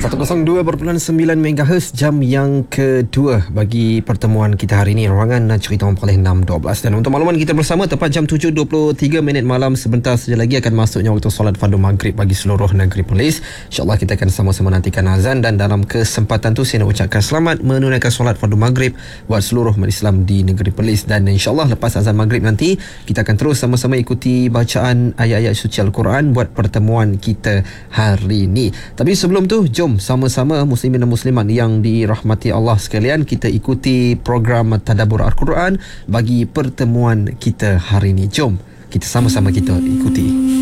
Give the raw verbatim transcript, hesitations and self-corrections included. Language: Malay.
seratus dua perpuluhan sembilan megahertz, jam yang kedua bagi pertemuan kita hari ini, ruangan cerita orang Palih enam dua belas. Dan untuk makluman kita bersama, tepat jam tujuh dua puluh tiga minit malam, sebentar saja lagi akan masuknya waktu solat fardu maghrib bagi seluruh negeri Perlis. InsyaAllah kita akan sama-sama nantikan azan, dan dalam kesempatan tu saya nak ucapkan selamat menunaikan solat fardu maghrib buat seluruh umat Islam di negeri Perlis. Dan insyaAllah lepas azan maghrib nanti kita akan terus sama-sama ikuti bacaan ayat-ayat suci Al-Quran buat pertemuan kita hari ini. Tapi sebelum tu, jom sama-sama muslimin dan muslimat yang dirahmati Allah sekalian, kita ikuti program Tadabbur Al-Quran bagi pertemuan kita hari ini. Jom kita sama-sama kita ikuti.